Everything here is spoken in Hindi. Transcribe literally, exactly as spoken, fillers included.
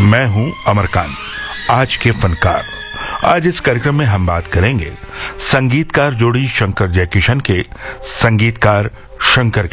मैं हूं अमरकांत, आज के फनकार। आज इस कार्यक्रम में हम बात करेंगे संगीतकार जोड़ी शंकर जयकिशन के संगीतकार शंकर